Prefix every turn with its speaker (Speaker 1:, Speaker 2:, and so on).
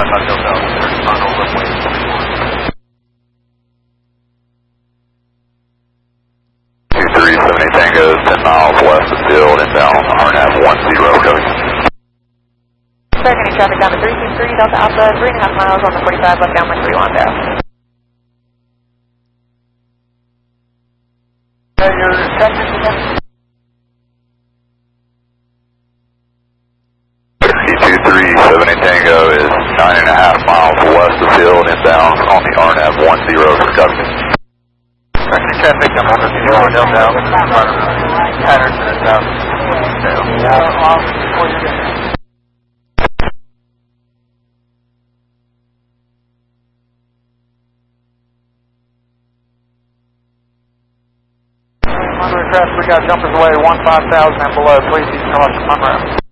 Speaker 1: Hotel Delta, final runway 2370 Tango, 10 miles west of field, inbound RNAV 10, copy.
Speaker 2: Second traffic down to 323 Delta Alpha, 3.5 miles on the 45 left downwind 31 down.
Speaker 1: Your second again? 2370 Tango is 9.5 miles west of field, inbound on the RNAV 10 for copy. Second traffic, I'm on the 0 Delta Alpha, Patterson is out. Monterey Crest, we got jumpers away 15,000 and below, please use caution, Monterey.